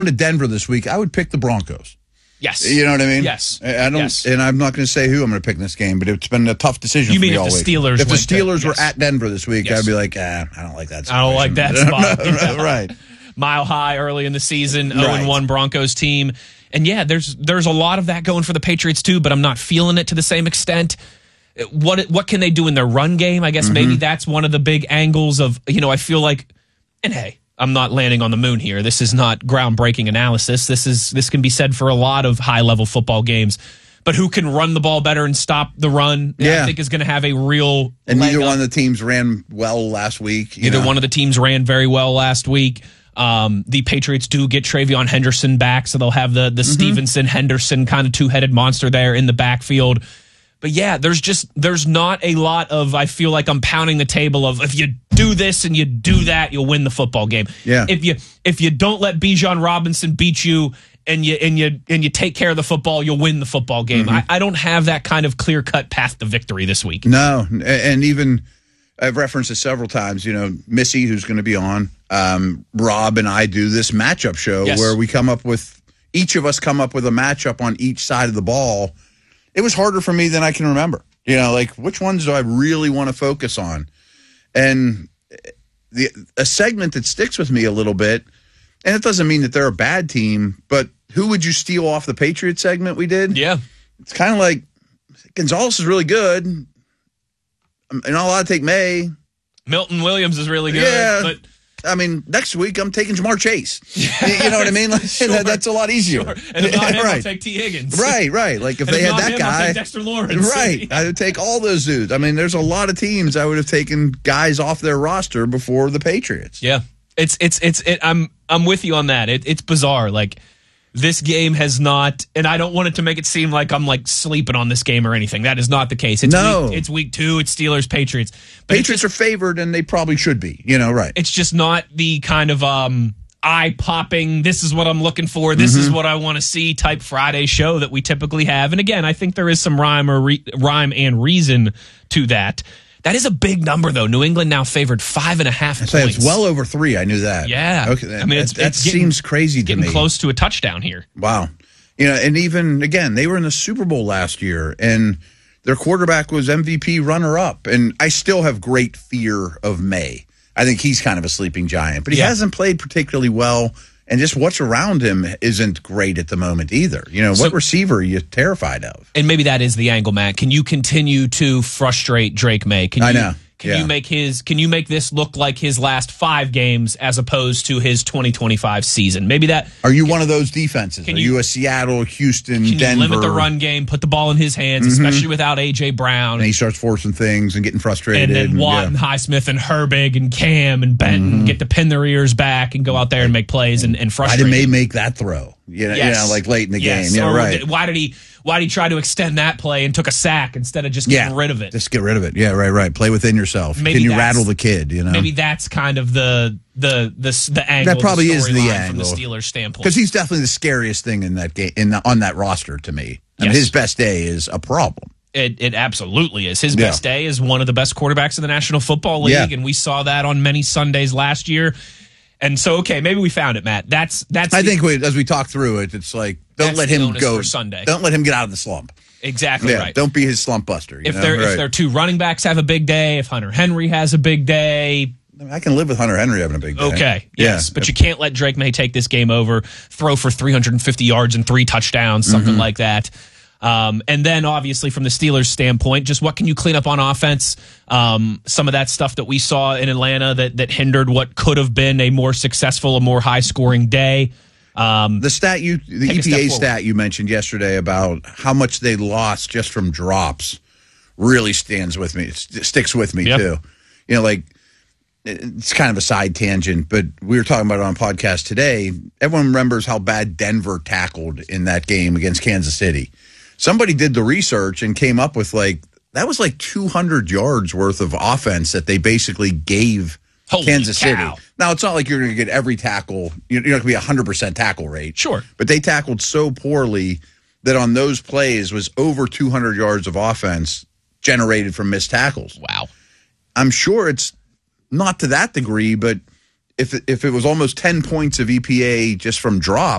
to Denver this week, I would pick the Broncos. Yes. You know what I mean? Yes. I don't, yes. And I'm not going to say who I'm going to pick in this game, but it's been a tough decision for me all week. You mean if the Steelers If the Steelers were at Denver this week, Yes. I'd be like, I don't like that situation. I don't like that spot. No, right. Mile high early in the season, 0-1 Broncos team. And yeah, there's a lot of that going for the Patriots too, but I'm not feeling it to the same extent. What can they do in their run game? I guess maybe that's one of the big angles of, I feel like, and hey, I'm not landing on the moon here. This is not groundbreaking analysis. This can be said for a lot of high-level football games. But who can run the ball better and stop the run, I think is going to have a real And leg neither up. one of the teams ran well last week. Neither one of the teams ran very well last week. The Patriots do get TreVeyon Henderson back, so they'll have the Stevenson-Henderson kind of two-headed monster there in the backfield. But yeah, there's not a lot of, I feel like I'm pounding the table of, if you do this and you do that, you'll win the football game. Yeah. If you don't let Bijan Robinson beat you and you take care of the football, you'll win the football game. I don't have that kind of clear-cut path to victory this week. No, and even I've referenced it several times, Missy, who's going to be on, Rob and I do this matchup show where we each of us come up with a matchup on each side of the ball. It was harder for me than I can remember. Which ones do I really want to focus on? And a segment that sticks with me a little bit, and it doesn't mean that they're a bad team, but who would you steal off the Patriots segment we did? Yeah. It's kind of like Gonzalez is really good. I'm not allowed to take May. Milton Williams is really good. Yeah. But I mean, next week I'm taking Jamar Chase. You know what I mean? Sure. That's a lot easier. Sure. And if not him, I'll take T. Higgins. Right. Like if And they if had not that him, guy, I'll take Dexter Lawrence. right? I would take all those dudes. I mean, there's a lot of teams I would have taken guys off their roster before the Patriots. Yeah, I'm with you on that. It's bizarre. Like, this game has not, and I don't want it to make it seem like I'm like sleeping on this game or anything. That is not the case. It's week 2. It's Steelers Patriots. But Patriots are favored, and they probably should be. Right? It's just not the kind of eye popping. This is what I'm looking for. This is what I want to see type Friday show that we typically have. And again, I think there is some rhyme and reason to that. That is a big number, though. New England now favored 5.5 points. It's well over 3. I knew that. Yeah. Okay. I mean, that seems crazy to me. Getting close to a touchdown here. Wow. And even, again, they were in the Super Bowl last year, and their quarterback was MVP runner-up. And I still have great fear of May. I think he's kind of a sleeping giant. But he hasn't played particularly well, and just what's around him isn't great at the moment either. What receiver are you terrified of? And maybe that is the angle, Matt. Can you continue to frustrate Drake May? I know. Can you make this look like his last 5 games as opposed to his 2025 season? Maybe that. Are you one of those defenses? Are you a Seattle, Houston, Denver? Denver? You limit the run game, put the ball in his hands, especially without A.J. Brown. And he starts forcing things and getting frustrated. And then Watt and Highsmith and Herbig and Cam and Benton get to pin their ears back and go out there and make plays and frustrate. Why did May make that throw? Like late in the game. Yeah, right. Why did he try to extend that play and took a sack instead of just getting rid of it? Just get rid of it. Yeah, right. Play within yourself. Can you rattle the kid? Maybe that's kind of the angle. That probably is the angle from the Steelers' standpoint, because he's definitely the scariest thing in that game on that roster to me. I mean, his best day is a problem. It absolutely is. His best day is one of the best quarterbacks in the National Football League, and we saw that on many Sundays last year. And so, okay, maybe we found it, Matt. That's. I think as we talk through it, it's like don't let him go. Sunday. Don't let him get out of the slump. Exactly right. Don't be his slump buster. If their 2 running backs have a big day, if Hunter Henry has a big day. I can live with Hunter Henry having a big day. Okay, yes, but you can't let Drake May take this game over, throw for 350 yards and 3 touchdowns, something like that. And then, obviously, from the Steelers' standpoint, just what can you clean up on offense? Some of that stuff that we saw in Atlanta that hindered what could have been a more successful, a more high-scoring day. The EPA stat you mentioned yesterday about how much they lost just from drops really stands with me. It sticks with me, too. It's kind of a side tangent, but we were talking about it on a podcast today. Everyone remembers how bad Denver tackled in that game against Kansas City. Somebody did the research and came up with that was 200 yards worth of offense that they basically gave Kansas City. Now, it's not like you're going to get every tackle. You're not going to be 100% tackle rate. Sure. But they tackled so poorly that on those plays was over 200 yards of offense generated from missed tackles. Wow. I'm sure it's not to that degree, but if it was almost 10 points of EPA just from drops,